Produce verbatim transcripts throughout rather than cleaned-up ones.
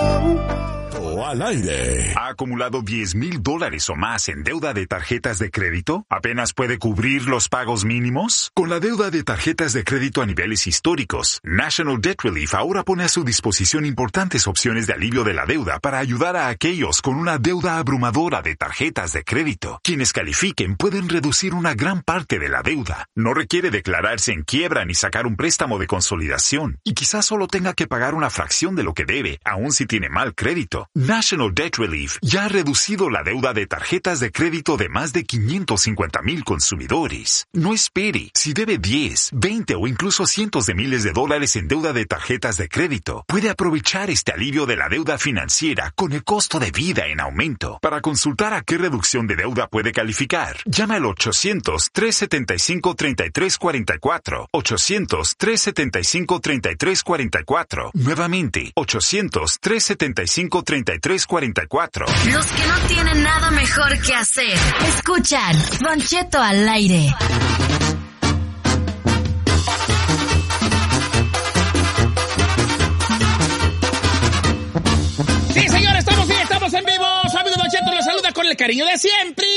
Al aire. ¿Ha acumulado diez mil dólares o más en deuda de tarjetas de crédito? ¿Apenas puede cubrir los pagos mínimos? Con la deuda de tarjetas de crédito a niveles históricos, National Debt Relief ahora pone a su disposición importantes opciones de alivio de la deuda para ayudar a aquellos con una deuda abrumadora de tarjetas de crédito. Quienes califiquen pueden reducir una gran parte de la deuda. No requiere declararse en quiebra ni sacar un préstamo de consolidación. Y quizás solo tenga que pagar una fracción de lo que debe, aun si tiene mal crédito. National Debt Relief ya ha reducido la deuda de tarjetas de crédito de más de quinientos cincuenta mil consumidores. No espere. Si debe diez, veinte o incluso cientos de miles de dólares en deuda de tarjetas de crédito, puede aprovechar este alivio de la deuda financiera con el costo de vida en aumento. Para consultar a qué reducción de deuda puede calificar, llama al ochocientos, trescientos setenta y cinco, treinta y tres cuarenta y cuatro. ochocientos, trescientos setenta y cinco, treinta y tres cuarenta y cuatro. Nuevamente, ochocientos, trescientos setenta y cinco, treinta y tres cuarenta y cuatro. Los que no tienen nada mejor que hacer, escuchan Don Cheto al aire. Sí, señores, estamos bien, estamos en vivo. Su amigo Don Cheto los saluda con el cariño de siempre.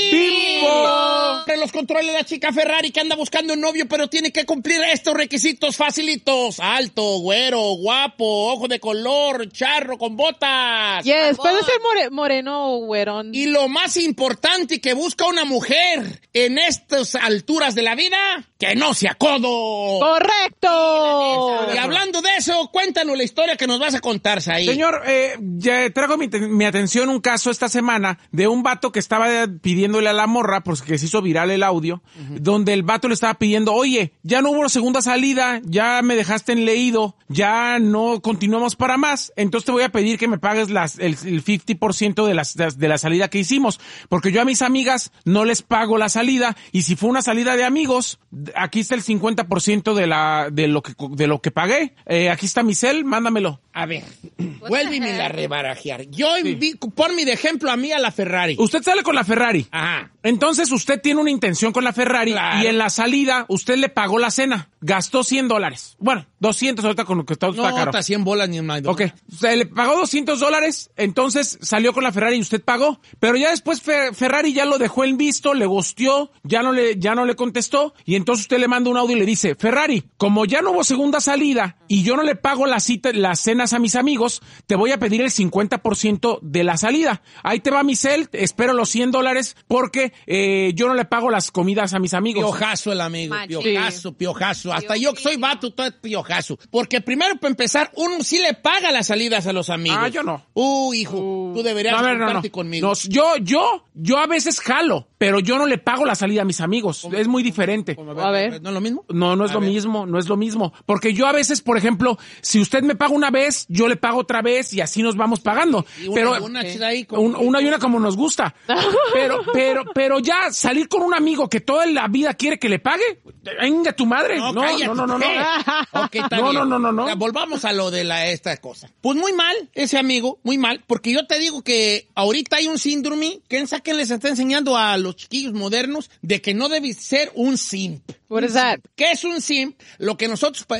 ¡Vivo! Entre los controles la chica Ferrari que anda buscando un novio, pero tiene que cumplir estos requisitos facilitos. Alto, güero, guapo, ojo de color, charro, con botas. Yes, puede ser more, moreno o güerón. Y lo más importante que busca una mujer en estas alturas de la vida, que no sea codo. ¡Correcto! Y hablando de eso, cuéntanos la historia que nos vas a contar, Saí. Señor, eh, ya traigo mi, mi atención un caso esta semana de un vato que estaba pidiéndole a la morra, porque se hizo viral el audio, uh-huh. donde el vato le estaba pidiendo, oye, ya no hubo segunda salida, ya me dejaste en leído, ya no continuamos para más, entonces te voy a pedir que me pagues las, el, el cincuenta por ciento de, las, de la salida que hicimos, porque yo a mis amigas no les pago la salida, y si fue una salida de amigos, aquí está el cincuenta por ciento de la, de lo que, de lo que pagué, eh, aquí está mi cel, mándamelo. A ver, vuélveme a rebarajear. Yo, sí. envi- ponme de ejemplo a mí a la Ferrari. Usted sale con la Ferrari. Ajá. Entonces usted tiene una intención con la Ferrari, claro. Y en la salida usted le pagó la cena. Gastó cien dólares. Bueno, doscientos ahorita con lo que está, no, está caro. No, cien bolas ni más. Ok. Se le pagó doscientos dólares, entonces salió con la Ferrari y usted pagó. Pero ya después Fer- Ferrari ya lo dejó en visto, le gosteó, ya no le, ya no le contestó. Y entonces usted le manda un audio y le dice, Ferrari, como ya no hubo segunda salida y yo no le pago la cita, las cenas a mis amigos, te voy a pedir el cincuenta por ciento de la salida. Ahí te va mi cel, espero los cien dólares porque eh, yo no le pago las comidas a mis amigos. Piojazo el amigo, Machi. piojazo, piojazo. Hasta Dios yo que soy mío. vato, todo es piojazo. Porque primero, para empezar, uno sí le paga las salidas a los amigos. Ah, yo no. Uh, hijo, uh, tú deberías no, a ver, no, no. conmigo. No, yo, yo, yo a veces jalo, pero yo no le pago la salida a mis amigos. Es muy diferente. A ver, A ver. ¿no es lo mismo? No, no es A lo ver. mismo, no es lo mismo. Porque yo a veces, por ejemplo, si usted me paga una vez, yo le pago otra vez y así nos vamos pagando. Y una, pero una, chida ahí como- un- una y una como nos gusta. Pero, pero, pero ya salir con un amigo que toda la vida quiere que le pague, venga tu madre. No, no, cállate. no, no, no, no. Ok, está No, bien. no, no, no, no. Ya, volvamos a lo de la esta cosa. Pues muy mal, ese amigo, muy mal, porque yo te digo que ahorita hay un síndrome que en Saque les está enseñando a los chiquillos modernos de que no debe ser un simp. What is that? ¿Qué es un simp? Lo que nosotros